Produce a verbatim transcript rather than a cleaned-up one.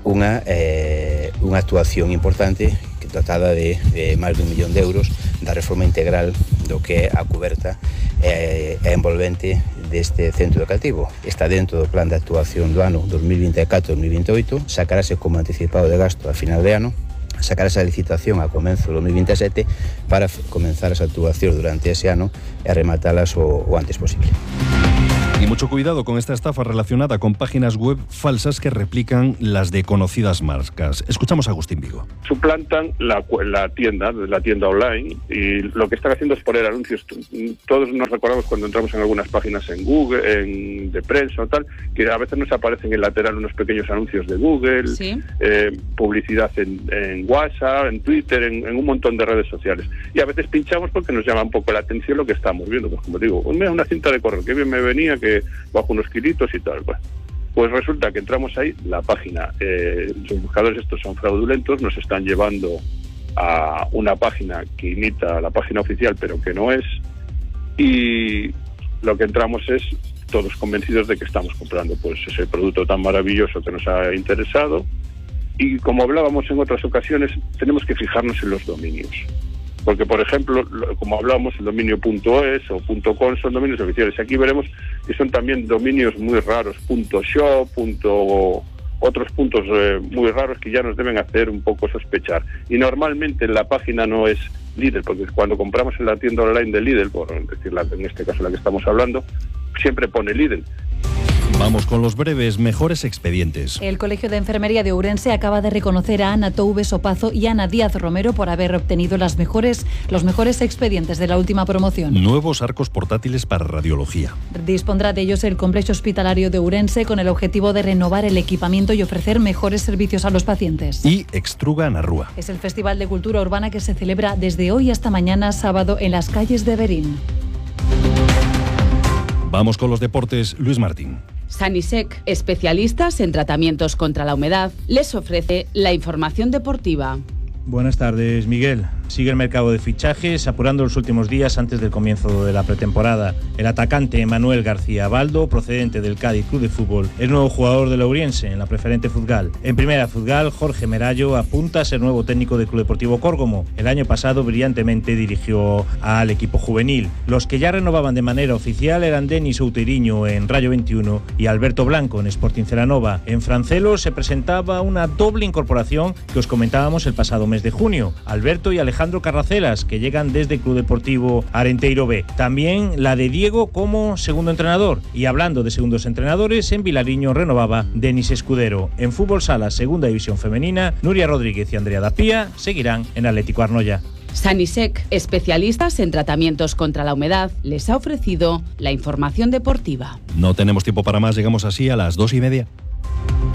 unha, eh, unha actuación importante que tratada de, de máis dun millón de euros da reforma integral do que é a coberta e eh, envolvente deste centro educativo. Está dentro do plan de actuación do ano dos mil vinte e catro dos mil vinte e oito, sacarase como anticipado de gasto a final de ano, sacarase a licitación a comenzo do dos mil vinte e sete para comenzar as actuacións durante ese ano e rematalas o, o antes posible. Y mucho cuidado con esta estafa relacionada con páginas web falsas que replican las de conocidas marcas. Escuchamos a Agustín Vigo. Suplantan la, la tienda, la tienda online, y lo que están haciendo es poner anuncios. Todos nos recordamos cuando entramos en algunas páginas en Google, en, de prensa o tal, que a veces nos aparecen en lateral unos pequeños anuncios de Google, ¿sí? eh, publicidad en, en WhatsApp, en Twitter, en, en un montón de redes sociales. Y a veces pinchamos porque nos llama un poco la atención lo que estamos viendo. Pues como digo, una cinta de correr, que bien me venía, que bajo unos kilitos y tal. Bueno, pues resulta que entramos ahí, la página, eh, los buscadores estos son fraudulentos, nos están llevando a una página que imita la página oficial pero que no es, y lo que entramos es todos convencidos de que estamos comprando pues ese producto tan maravilloso que nos ha interesado, y como hablábamos en otras ocasiones, tenemos que fijarnos en los dominios. Porque, por ejemplo, como hablábamos, el dominio .es o .com son dominios oficiales. Aquí veremos que son también dominios muy raros, .shop, punto, otros puntos eh, muy raros que ya nos deben hacer un poco sospechar. Y normalmente la página no es Lidl, porque cuando compramos en la tienda online de Lidl, por decir la, en este caso la que estamos hablando, siempre pone Lidl. Vamos con los breves mejores expedientes. El Colegio de Enfermería de Ourense acaba de reconocer a Ana Touves Opazo y Ana Díaz Romero por haber obtenido las mejores, los mejores expedientes de la última promoción. Nuevos arcos portátiles para radiología. Dispondrá de ellos el Complejo Hospitalario de Ourense con el objetivo de renovar el equipamiento y ofrecer mejores servicios a los pacientes. Y Extruga Narrúa. Es el Festival de Cultura Urbana que se celebra desde hoy hasta mañana sábado en las calles de Berín. Vamos con los deportes. Luis Martín. Sanisec, especialistas en tratamientos contra la humedad, les ofrece la información deportiva. Buenas tardes, Miguel. Sigue el mercado de fichajes, apurando los últimos días antes del comienzo de la pretemporada. El atacante Manuel García Baldo, procedente del Cádiz Club de Fútbol, es nuevo jugador del Ourense en la preferente Futgal. En primera Futgal, Jorge Merallo apunta a ser nuevo técnico del Club Deportivo Córgomo. El año pasado brillantemente dirigió al equipo juvenil. Los que ya renovaban de manera oficial eran Denis Outeiriño en Rayo veintiuno y Alberto Blanco en Sporting Celanova. En Francelo se presentaba una doble incorporación que os comentábamos el pasado mes de junio. Alberto y Alejandro Carracelas, que llegan desde Club Deportivo Arenteiro B. También la de Diego como segundo entrenador. Y hablando de segundos entrenadores, en Vilariño renovaba Denis Escudero. En Fútbol Sala, segunda división femenina, Nuria Rodríguez y Andrea Dapía seguirán en Atlético Arnoya. Sanisec, especialistas en tratamientos contra la humedad, les ha ofrecido la información deportiva. No tenemos tiempo para más, llegamos así a las dos y media.